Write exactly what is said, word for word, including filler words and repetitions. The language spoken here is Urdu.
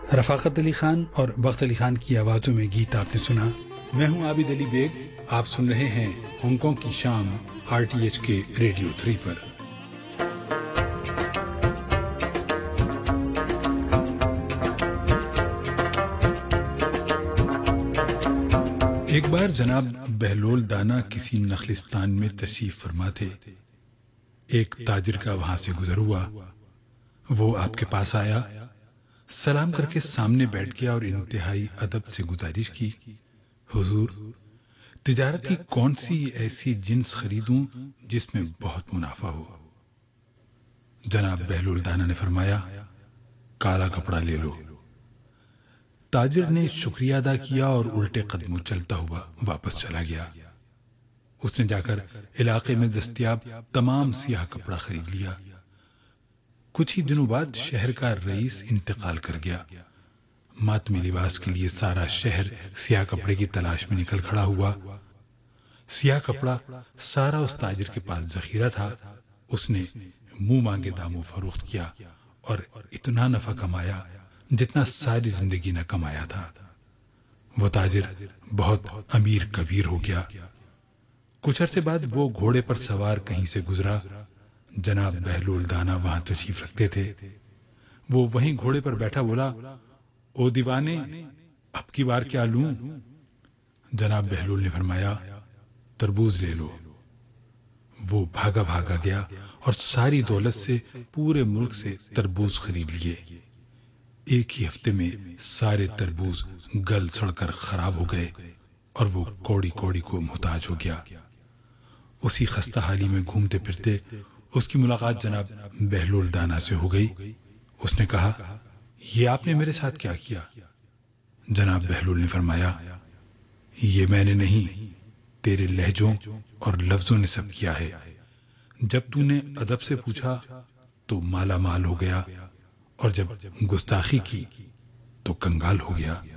رفاقت علی خان اور بخت علی خان کی آوازوں میں گیت آپ نے سنا۔ میں ہوں عابد علی بیگ، آپ سن رہے ہیں ہانگ کانگ کی شام آر ٹی ایچ کے ریڈیو تھری پر۔ ایک بار جناب بہلول دانا کسی نخلستان میں تشریف فرما تھے۔ ایک تاجر کا وہاں سے گزر ہوا، وہ آپ کے پاس آیا، سلام کر کے سامنے بیٹھ گیا اور انتہائی ادب سے گزارش کی، حضور تجارت کی کون سی ایسی جنس خریدوں جس میں بہت منافع ہو؟ جناب بہلول دانا نے فرمایا، کالا کپڑا لے لو۔ تاجر نے شکریہ ادا کیا اور الٹے قدموں چلتا ہوا واپس چلا گیا۔ اس نے جا کر علاقے میں دستیاب تمام سیاہ کپڑا خرید لیا۔ کچھ ہی دنوں بعد شہر کا رئیس انتقال کر گیا۔ ماتمی لباس کے لیے سارا شہر سیاہ کپڑے کی تلاش میں نکل کھڑا ہوا۔ سیاہ کپڑا سارا اس تاجر کے پاس ذخیرہ تھا۔ اس نے منہ مانگے داموں فروخت کیا اور اتنا نفع کمایا جتنا ساری زندگی نہ کمایا تھا۔ وہ تاجر بہت امیر کبیر ہو گیا۔ کچھ عرصے بعد وہ گھوڑے پر سوار کہیں سے گزرا۔ جناب بہلول دانا وہاں تشریف رکھتے تھے۔ وہ وہیں گھوڑے پر بیٹھا بولا، او دیوانے، اب کی بار کیا لوں؟ جناب بہلول نے فرمایا، تربوز لے لو۔ وہ بھاگا بھاگا گیا اور ساری دولت سے پورے ملک سے تربوز خرید لیے۔ ایک ہی ہفتے میں سارے تربوز گل سڑ کر خراب ہو گئے اور وہ کوڑی کوڑی کو محتاج ہو گیا۔ اسی خستہ حالی میں گھومتے پھرتے اس کی ملاقات جناب بہلول دانا سے ہو گئی۔ اس نے کہا، یہ آپ نے میرے ساتھ کیا کیا؟ جناب بہلول نے فرمایا، یہ میں نے نہیں، تیرے لہجوں اور لفظوں نے سب کیا ہے۔ جب تو نے ادب سے پوچھا تو مالا مال ہو گیا، اور جب گستاخی کی تو کنگال ہو گیا۔